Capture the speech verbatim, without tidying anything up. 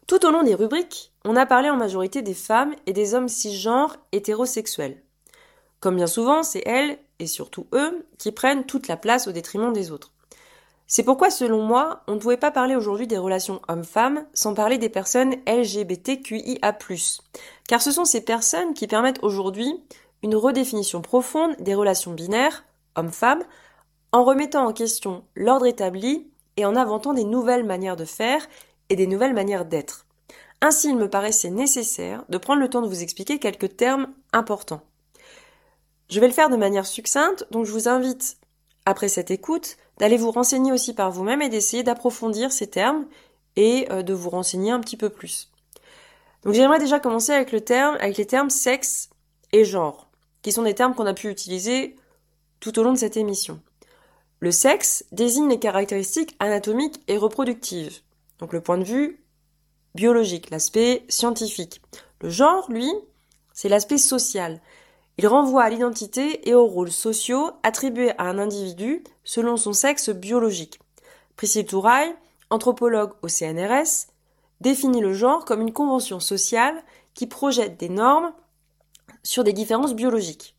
Tout au long des rubriques, on a parlé en majorité des femmes et des hommes cisgenres hétérosexuels. Comme bien souvent, c'est elles, et surtout eux, qui prennent toute la place au détriment des autres. C'est pourquoi, selon moi, on ne pouvait pas parler aujourd'hui des relations hommes-femmes sans parler des personnes L G B T Q I A plus, car ce sont ces personnes qui permettent aujourd'hui une redéfinition profonde des relations binaires, hommes-femmes, en remettant en question l'ordre établi et en inventant des nouvelles manières de faire et des nouvelles manières d'être. Ainsi, il me paraissait nécessaire de prendre le temps de vous expliquer quelques termes importants. Je vais le faire de manière succincte, donc je vous invite, après cette écoute, d'aller vous renseigner aussi par vous-même et d'essayer d'approfondir ces termes et de vous renseigner un petit peu plus. Donc j'aimerais déjà commencer avec le terme, avec les termes sexe et genre, qui sont des termes qu'on a pu utiliser tout au long de cette émission. Le sexe désigne les caractéristiques anatomiques et reproductives, donc le point de vue biologique, l'aspect scientifique. Le genre, lui, c'est l'aspect social. Il renvoie à l'identité et aux rôles sociaux attribués à un individu selon son sexe biologique. Priscille Touraille, anthropologue au C N R S, définit le genre comme une convention sociale qui projette des normes sur des différences biologiques.